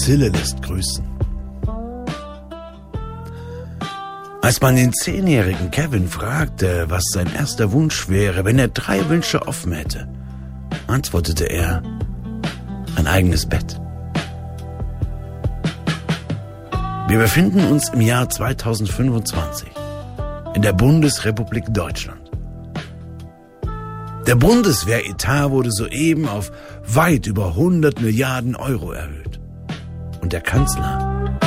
Bazille lässt grüßen. Als man den 10-jährigen Kevin fragte, was sein erster Wunsch wäre, wenn er 3 Wünsche offen hätte, antwortete er: ein eigenes Bett. Wir befinden uns im Jahr 2025 in der Bundesrepublik Deutschland. Der Bundeswehretat wurde soeben auf weit über 100 Milliarden Euro erhöht. Und der Kanzler